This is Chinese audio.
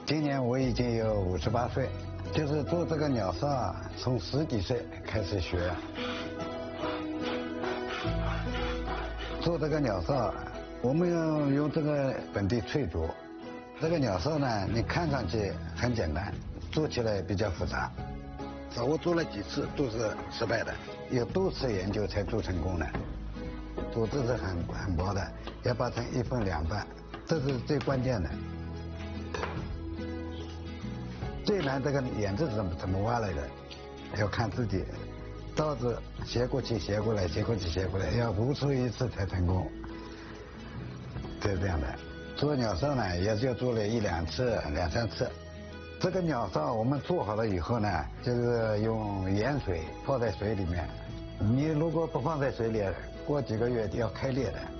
今年我已经有58岁，就是做这个鸟哨，从10几岁开始学。做这个鸟哨，我们要用这个本地翠竹。这个鸟哨呢，你看上去很简单，做起来比较复杂。我做了几次都是失败的，有多次研究才做成功的。组织是很薄的，要把成1分2半，这是最关键的。最难这个眼子怎么挖来的，要看自己。刀子斜过去斜过来，斜过去斜过来，要无数一次才成功。就是这样的。做鸟哨呢，也就做了1、2次、2、3次。这个鸟哨我们做好了以后呢，就是用盐水泡在水里面。你如果不放在水里，过几个月要开裂的。